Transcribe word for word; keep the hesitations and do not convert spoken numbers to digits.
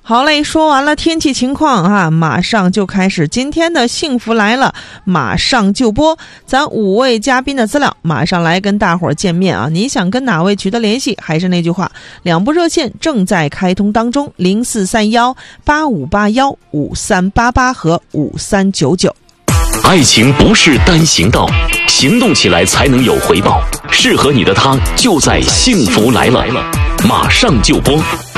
好嘞，说完了天气情况啊，马上就开始今天的幸福来了，马上就播。咱五位嘉宾的资料，马上来跟大伙儿见面啊！你想跟哪位取得联系？还是那句话，两部热线正在开通当中，零四三幺八五八幺五三八八和五三九九。 爱情不是单行道，行动起来才能有回报。适合你的他就在幸福来了，马上就播。